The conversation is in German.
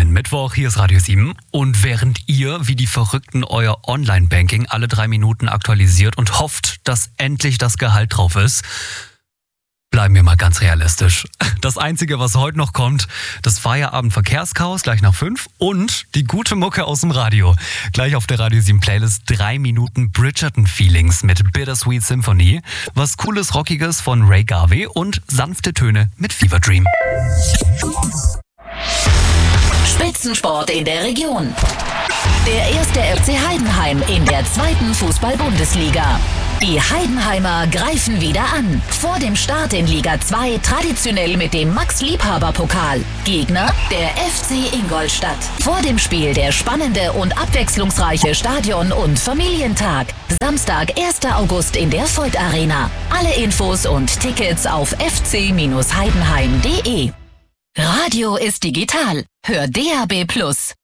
wunderschönen Mittwoch, hier ist Radio 7 und während ihr wie die Verrückten euer Online-Banking alle 3 Minuten aktualisiert und hofft, dass endlich das Gehalt drauf ist, bleiben wir mal ganz realistisch. Das Einzige, was heute noch kommt, das Feierabend-Verkehrschaos gleich nach 5 und die gute Mucke aus dem Radio. Gleich auf der Radio 7 Playlist 3 Minuten Bridgerton-Feelings mit Bittersweet Symphony, was cooles Rockiges von Ray Garvey und sanfte Töne mit Fever Dream. Spitzensport in der Region. Der erste FC Heidenheim in der 2. Fußball-Bundesliga. Die Heidenheimer greifen wieder an. Vor dem Start in Liga 2 traditionell mit dem Max-Liebhaber-Pokal. Gegner der FC Ingolstadt. Vor dem Spiel der spannende und abwechslungsreiche Stadion- und Familientag. Samstag, 1. August in der Voigt Arena. Alle Infos und Tickets auf fc-heidenheim.de. Radio ist digital. Hör DAB+.